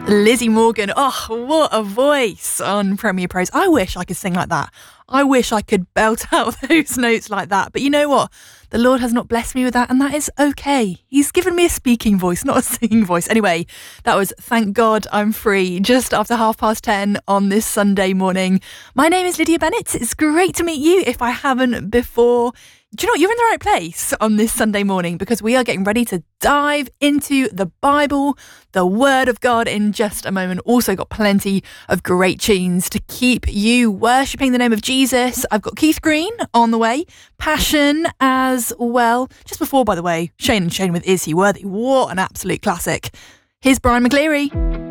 Lizzie Morgan, oh, what a voice on Premier Pros. I wish I could sing like that. I wish I could belt out those notes like that. But you know what? The Lord has not blessed me with that, and that is okay. He's given me a speaking voice, not a singing voice. Anyway, that was Thank God I'm Free, just after 10:30 on this Sunday morning. My name is Lydia Bennett. It's great to meet you if I haven't before. Do you know what? You're in the right place on this Sunday morning, because we are getting ready to dive into the Bible, the Word of God, in just a moment. Also got plenty of great tunes to keep you worshipping the name of Jesus. I've got Keith Green on the way, Passion as well. Just before, by the way, Shane and Shane with Is He Worthy? What an absolute classic. Here's Brian McCleary.